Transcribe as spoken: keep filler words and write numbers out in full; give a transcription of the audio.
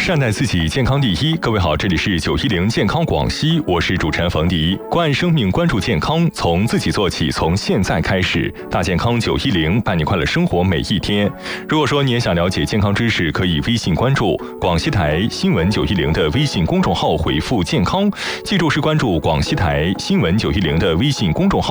善待自己，健康第一。各位好，这里是九一零健康广西，我是主持人冯迪。关爱生命，关注健康，从自己做起，从现在开始。大健康九一零，伴你快乐生活每一天。如果说你也想了解健康知识，可以微信关注广西台新闻九一零的微信公众号，回复健康，记住是关注广西台新闻九一零的微信公众号。